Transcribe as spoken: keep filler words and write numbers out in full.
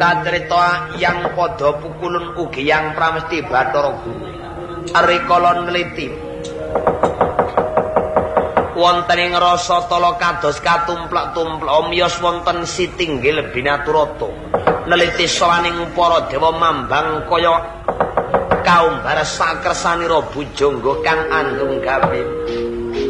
kacerita yang padha pukulun ugi yang pramesti Bathara Guru rikala neliti wonten ing rasa tala kados katumplak-tumplak omiyos wonten Sitinggil Binaturata neliti sawaning para dewa mambang kaya kaumbar sakresanira bujangga kang anggung gawe